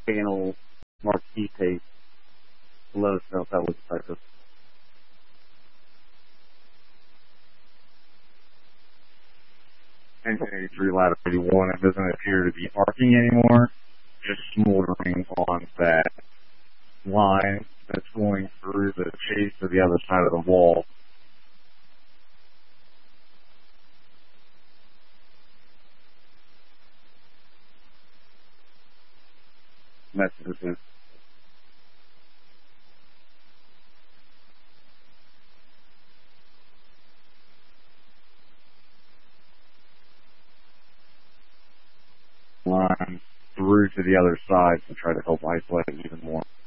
panel marquee tape. Let us know if that was effective. Engine 83 ladder 81, it doesn't appear to be arcing anymore, just smoldering on that line that's going through the chase to the other side of the wall. Messages. Line through to the other side to try to help isolate it even more.